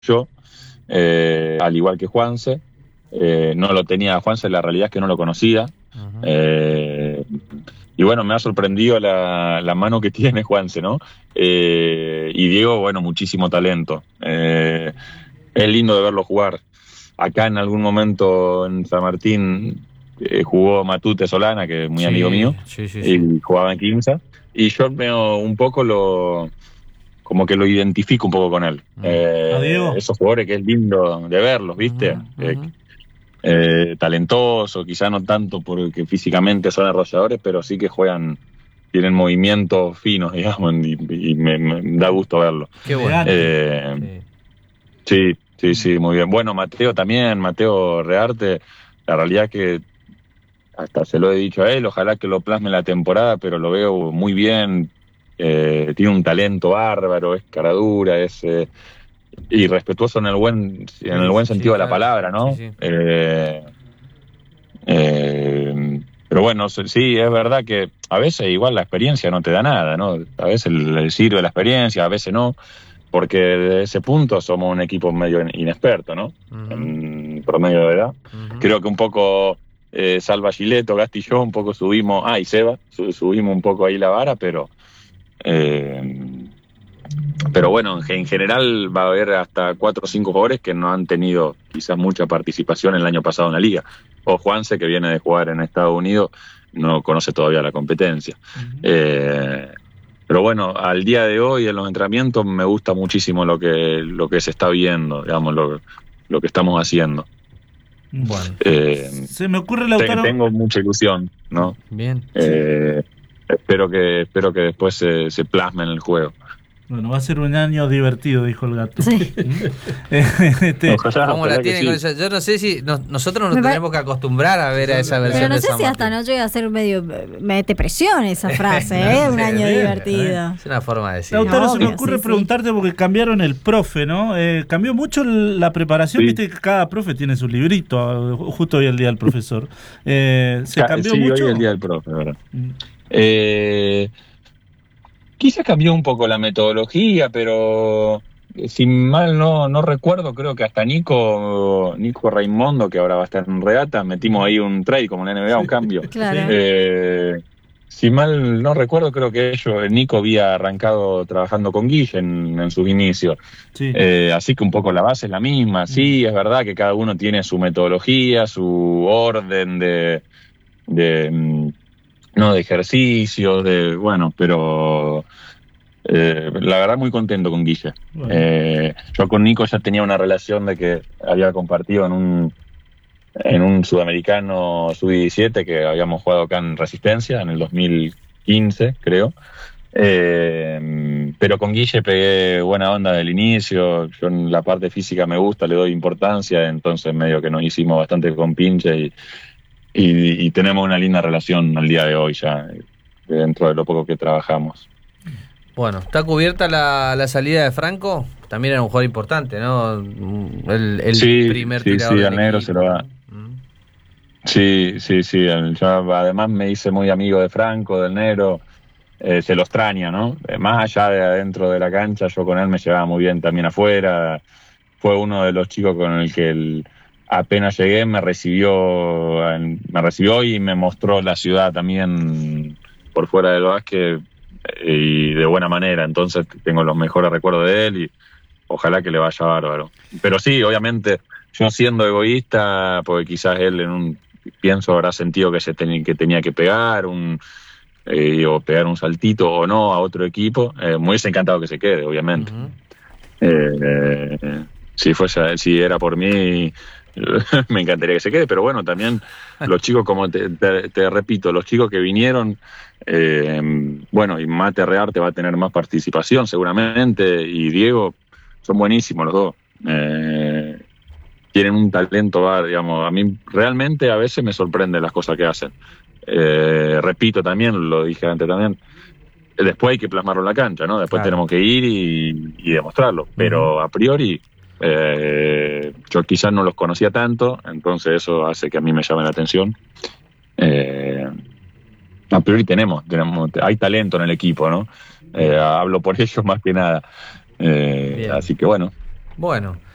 yo, al igual que Juanse. No lo tenía Juanse, la realidad es que no lo conocía. Uh-huh. Y bueno, me ha sorprendido la mano que tiene Juanse, ¿no? Y Diego, bueno, muchísimo talento. Es lindo de verlo jugar. Acá en algún momento en San Martín jugó Matute Solana, que es muy amigo mío, y jugaba en Quimsa. Y yo veo un poco como que lo identifico un poco con él. Esos jugadores que es lindo de verlos, ¿viste? Uh-huh. Talentoso, quizá no tanto porque físicamente son arrolladores, pero sí que tienen movimientos finos, digamos, y me da gusto verlo. Qué bueno. Sí, muy bien. Bueno, Mateo Rearte, la realidad que hasta se lo he dicho a él, ojalá que lo plasme en la temporada, pero lo veo muy bien, tiene un talento bárbaro, es caradura, es... y respetuoso en el buen sentido de la palabra, ¿no? Sí. Pero bueno, sí, es verdad que a veces igual la experiencia no te da nada, ¿no? A veces le sirve la experiencia, a veces no, porque de ese punto somos un equipo medio inexperto, ¿no? Uh-huh. En promedio de edad. Uh-huh. Creo que un poco Salva Gileto, Gasti y yo un poco subimos, y Seba, subimos un poco ahí la vara, pero bueno, en general va a haber hasta 4 o 5 jugadores que no han tenido quizás mucha participación el año pasado en la liga. O Juanse, que viene de jugar en Estados Unidos, no conoce todavía la competencia. Uh-huh. Pero bueno, al día de hoy en los entrenamientos me gusta muchísimo lo que se está viendo, digamos, lo que estamos haciendo. Bueno, se me ocurre, Lautaro. Tengo mucha ilusión, ¿no? Bien. Espero que después se plasme en el juego. Bueno, va a ser un año divertido, dijo el gato. Sí. ¿Cómo la tiene con esa? Yo no sé si nosotros nos tenemos que acostumbrar a ver a esa versión. Pero no sé de si hasta no llega a ser medio... mete presión esa frase, un año divertido. Es una forma de decir. Lautaro, se me ocurre preguntarte porque cambiaron el profe, ¿no? Cambió mucho la preparación, viste que cada profe tiene su librito, justo hoy el día del profesor. ¿Se cambió mucho? Sí, hoy el día del profe, ¿verdad? Quizás cambió un poco la metodología, pero si mal no recuerdo, creo que hasta Nico Raimondo, que ahora va a estar en Regata, metimos ahí un trade como en la NBA, un cambio. Claro. Si mal no recuerdo, creo que Nico había arrancado trabajando con Guille en sus inicios. Sí. Así que un poco la base es la misma. Sí, es verdad que cada uno tiene su metodología, su orden de ejercicios, pero la verdad muy contento con Guille. Bueno. Yo con Nico ya tenía una relación de que había compartido en un sudamericano sub-17 que habíamos jugado acá en Resistencia en el 2015, creo. Pero con Guille pegué buena onda del inicio. Yo en la parte física me gusta, le doy importancia, entonces medio que nos hicimos bastante compinche y tenemos una linda relación al día de hoy ya, dentro de lo poco que trabajamos. Bueno, ¿está cubierta la salida de Franco? También era un jugador importante, ¿no? El primer tirador. Sí, al negro se lo va. Sí. Yo además me hice muy amigo de Franco, del negro. Se lo extraña, ¿no? Más allá de adentro de la cancha, yo con él me llevaba muy bien también afuera. Fue uno de los chicos con el que apenas llegué me recibió y me mostró la ciudad también por fuera del básquet y de buena manera. Entonces tengo los mejores recuerdos de él y ojalá que le vaya bárbaro. Pero sí, obviamente, yo siendo egoísta, porque quizás él pienso habrá sentido que tenía que pegar o pegar un saltito o no a otro equipo. Me hubiese encantado que se quede, obviamente. Uh-huh. Si era por mí, me encantaría que se quede, pero bueno, también los chicos, como te repito, los chicos que vinieron, y Mate Rearte va a tener más participación seguramente, y Diego, son buenísimos los dos. Tienen un talento, digamos, a mí realmente a veces me sorprende las cosas que hacen. Repito también, lo dije antes también, después hay que plasmarlo en la cancha, ¿no? Después tenemos que ir y demostrarlo, pero a priori yo quizás no los conocía tanto, entonces eso hace que a mí me llame la atención. A priori hay talento en el equipo, ¿no? Hablo por ellos más que nada. Así que bueno.